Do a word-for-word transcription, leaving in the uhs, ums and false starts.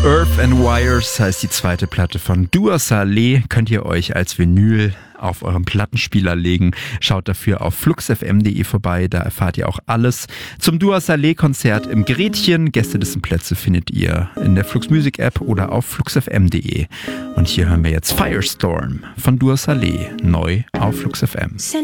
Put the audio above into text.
Earth and Wires heißt die zweite Platte von Dua Saleh. Könnt ihr euch als Vinyl auf eurem Plattenspieler legen. Schaut dafür auf flux f m punkt d e vorbei, da erfahrt ihr auch alles zum Dua Saleh-Konzert im Gretchen. Gästelistenplätze findet ihr in der Flux Music App oder auf flux f m punkt d e. Und hier hören wir jetzt Firestorm von Dua Saleh, neu auf Flux F M.